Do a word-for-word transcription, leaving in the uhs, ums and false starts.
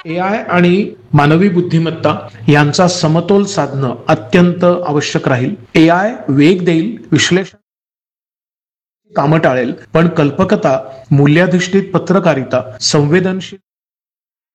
ए I आणि मानवी बुद्धिमत्ता यांचा समतोल साधणं अत्यंत आवश्यक राहील. ए आय वेग देईल, विश्लेषण कामं टाळेल, पण कल्पकता, मूल्याधिष्ठित पत्रकारिता, संवेदनशील